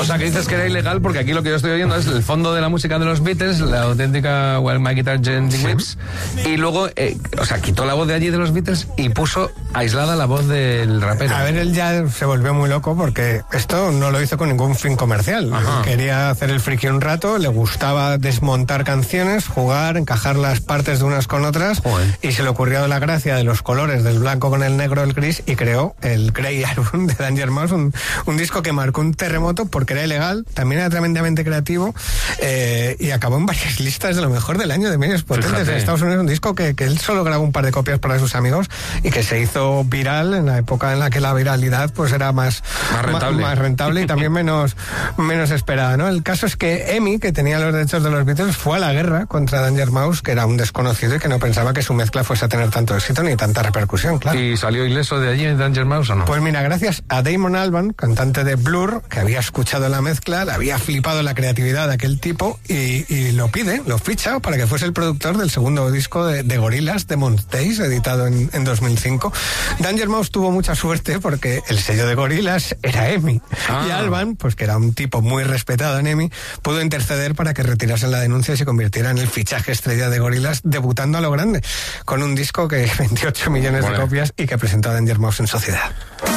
sea, que dices que era ilegal porque aquí lo que yo estoy oyendo es el fondo de la música de los Beatles, la auténtica While My Guitar Gently Weeps, y luego, quitó la voz de allí de los Beatles y puso aislada la voz del rapero. A ver, él ya se volvió muy loco porque esto no lo hizo con ningún fin comercial. Quería hacer el friki un rato, le gustaba desmontar canciones, jugar, encajar las partes de unas con otras, y se le ocurrió la gracia de los colores del blanco con el negro, el gris, y creó el Grey Album de Danger Mouse, un disco que marcó un terremoto porque era ilegal, también era tremendamente creativo, y acabó en varias listas de lo mejor del año de medios potentes en Estados Unidos. Un disco que él solo grabó un par de copias para sus amigos y que se hizo viral en la época en la que la viralidad pues era más rentable y también menos esperada, ¿no? El caso es que EMI, que tenía los derechos de los Beatles, fue a la guerra contra Danger Mouse, que era un desconocido y que no pensaba que su mezcla fuese a tener tanto éxito ni tanta repercusión, claro. ¿Y salió ileso de allí en Danger Mouse o no? Pues mira, gracias a Damon Albarn, cantante de Blur, que había escuchado la mezcla, le había flipado la creatividad de aquel tipo y lo ficha para que fuese el productor del segundo disco de Gorillaz, The Mondays, editado en 2005. Danger Mouse tuvo mucha suerte porque el sello de Gorillaz era EMI. Y Albarn, pues que era un tipo muy respetado en EMI, pudo interceder para que retirasen la denuncia y se convirtiera en el fichaje estrella de Gorillaz, debutando a lo grande, con un disco que vendió 8 millones de copias y que presentó a Danger Mouse en sociedad.